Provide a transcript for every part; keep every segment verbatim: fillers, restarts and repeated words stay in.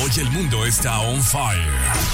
Hoy el mundo está on fire.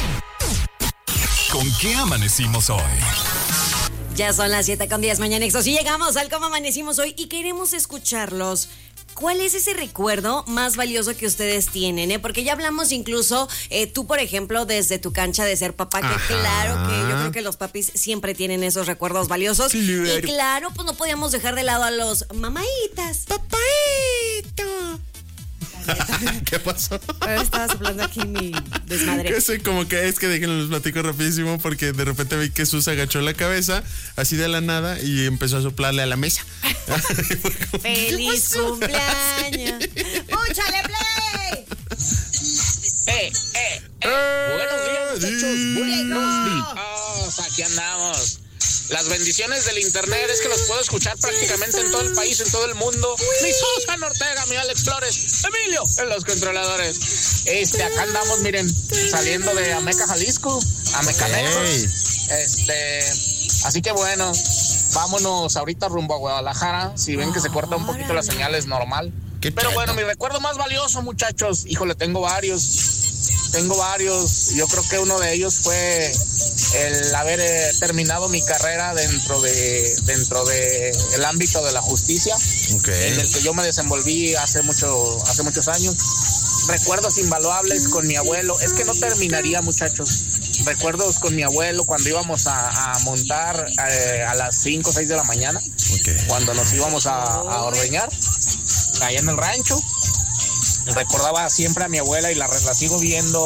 ¿Con qué amanecimos hoy? Ya son las siete con diez mañanexos y llegamos al cómo amanecimos hoy y queremos escucharlos. ¿Cuál es ese recuerdo más valioso que ustedes tienen? Eh? Porque ya hablamos incluso, eh, tú por ejemplo, desde tu cancha de ser papá, que Ajá. claro que yo creo que los papis siempre tienen esos recuerdos valiosos. Claro. Y claro, pues no podíamos dejar de lado a los mamaitas. ¡Papaito! ¿Qué pasó? Ahora estaba soplando aquí mi desmadre. Que soy como que es que déjenlo los platico rapidísimo porque de repente vi que Sus agachó la cabeza así de la nada y empezó a soplarle a la mesa. Como, ¡Feliz cumpleaños! ¡Púchale play! Eh, eh, eh. Buenos días, muchachos. Buenos días. Aquí andamos. Las bendiciones del internet es que los puedo escuchar prácticamente en todo el país, en todo el mundo. Mi Susan Ortega, mi Alex Flores, Emilio, en los controladores. Este, acá andamos, miren, saliendo de Ameca, Jalisco, Amecaneros. Hey. Este, así que bueno, vámonos ahorita rumbo a Guadalajara. Si ven que se corta un poquito la señal es normal. Qué Pero bueno, chato. mi recuerdo más valioso, muchachos, híjole, tengo varios. Tengo varios. Yo creo que uno de ellos fue el haber eh, terminado mi carrera dentro de dentro de el ámbito de la justicia, Okay. en el que yo me desenvolví hace mucho hace muchos años. Recuerdos invaluables con mi abuelo. Es que no terminaría, muchachos. Recuerdos con mi abuelo cuando íbamos a, a montar eh, a las cinco o seis de la mañana, Okay. cuando nos íbamos a, a ordeñar allá en el rancho. Recordaba siempre a mi abuela y la, la sigo viendo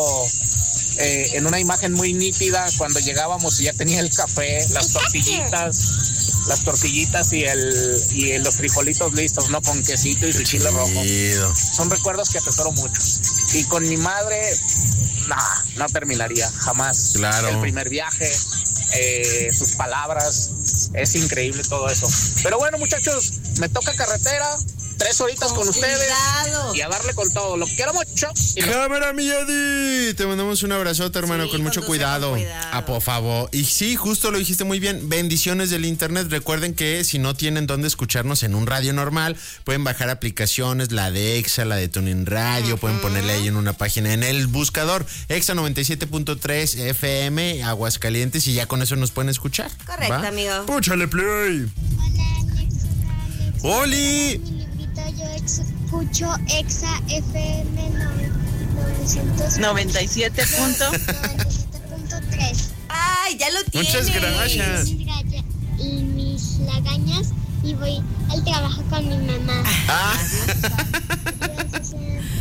eh, en una imagen muy nítida cuando llegábamos y ya tenía el café, las tortillitas, las tortillitas y el y los frijolitos listos, ¿no? Con quesito y su chile rojo. Chido. Son recuerdos que atesoro mucho. Y con mi madre, nah, no terminaría, jamás. Claro. El primer viaje, eh, sus palabras, es increíble todo eso. Pero bueno, muchachos, me toca carretera. Tres horitas con, Con ustedes cuidado. y a darle con todo. Lo quiero mucho. Y lo... Cámara, mi Yadi. Te mandamos un abrazote, hermano, Sí, con mucho conduce cuidado. con cuidado. Ah, por favor. Y sí, justo lo dijiste muy bien. Bendiciones del internet. Recuerden que si no tienen dónde escucharnos en un radio normal, pueden bajar aplicaciones, la de Exa, la de Tuning Radio, uh-huh. Pueden ponerle ahí en una página en el buscador Exa noventa y siete punto tres F M, Aguascalientes, y ya con eso nos pueden escuchar. Correcto, ¿va? amigo. Púchale play. Hola, Alex. Hola, Alex. ¡Oli! Mi librito, yo escucho Exa F M novecientos noventa y siete punto noventa y siete punto tres. ¡Ay, ya lo tienes! Muchas gracias. Mis, galla- y mis lagañas y voy al trabajo con mi mamá. Ah. Gracias.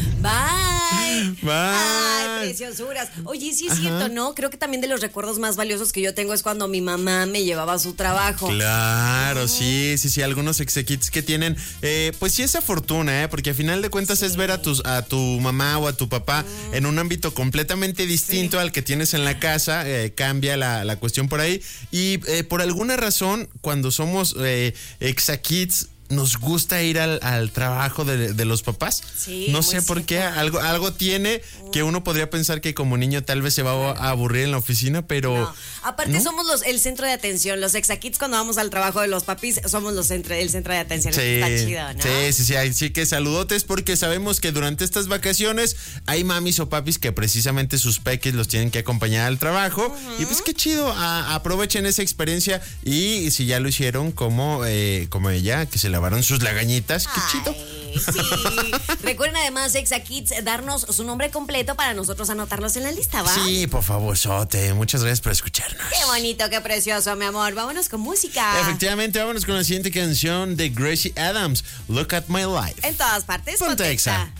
Bye. Bye. Ay, preciosuras. Oye, sí es Ajá. cierto, ¿no? Creo que también de los recuerdos más valiosos que yo tengo es cuando mi mamá me llevaba a su trabajo. Claro, sí, sí, sí, algunos exequitos que tienen, eh, pues sí esa fortuna, ¿eh? Porque a final de cuentas Sí. es ver a, tus, a tu mamá o a tu papá mm. en un ámbito completamente distinto sí. al que tienes en la casa, eh, cambia la, la cuestión por ahí, y eh, por alguna razón, cuando somos eh, exakids, nos gusta ir al, al trabajo de, de los papás. Sí, no sé por cierto. qué, algo, algo tiene que uno podría pensar que como niño tal vez se va a aburrir en la oficina, pero... No. Aparte ¿no? somos los el centro de atención. Los exakids cuando vamos al trabajo de los papis somos los centro, el centro de atención. Sí, Está chido, ¿no? sí, sí, sí, así que saludotes porque sabemos que durante estas vacaciones hay mamis o papis que precisamente sus peques los tienen que acompañar al trabajo. Uh-huh. Y pues qué chido, a, aprovechen esa experiencia y si ya lo hicieron como, eh, como ella, que se lavaron sus lagañitas, qué Ay, chido. Sí. Recuerden además, Exakids, darnos su nombre completo para nosotros anotarlos en la lista, ¿va? Sí, por favor, Sote. Muchas gracias por escucharnos. Qué bonito, qué precioso, mi amor. Vámonos con música. Efectivamente, vámonos con la siguiente canción de Gracie Adams, Look at My Life. En todas partes, Ponte ponte Exa. Exa.